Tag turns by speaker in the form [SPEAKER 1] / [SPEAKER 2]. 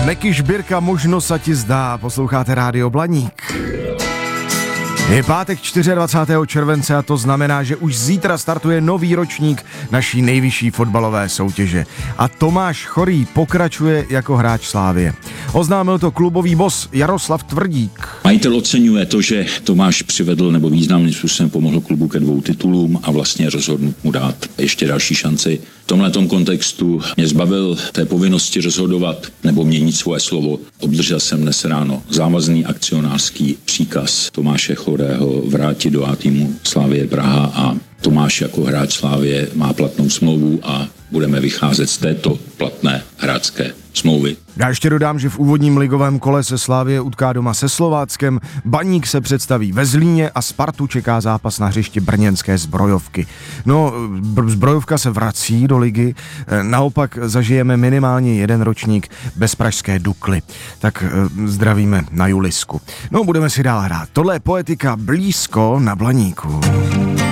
[SPEAKER 1] Meky Žbírka možno sa ti zdá, posloucháte Rádio Blaník. Je pátek 24. července a to znamená, že už zítra startuje nový ročník naší nejvyšší fotbalové soutěže. A Tomáš Chorý pokračuje jako hráč Slávie. Oznámil to klubový boss Jaroslav Tvrdík.
[SPEAKER 2] Majitel oceňuje to, že Tomáš přivedl nebo významným způsobem pomohl klubu ke 2 titulům a vlastně rozhodl mu dát ještě další šanci. V tomhletom kontextu mě zbavil té povinnosti rozhodovat nebo měnit svoje slovo. Obdržel jsem dnes ráno závazný akcionářský příkaz Tomáše Chorého vrátit do A týmu Slavie Praha a Tomáš jako hráč Slavie má platnou smlouvu a budeme vycházet z této platné hráčské smlouvy.
[SPEAKER 1] Já ještě dodám, že v úvodním ligovém kole se Slavie utká doma se Slováckem, Baník se představí ve Zlíně a Spartu čeká zápas na hřišti brněnské Zbrojovky. No, Zbrojovka se vrací do ligy, naopak zažijeme minimálně jeden ročník bez pražské Dukly. Tak zdravíme na Julisku. No, budeme si dál hrát. Tohle je Poetika blízko na Blaníku.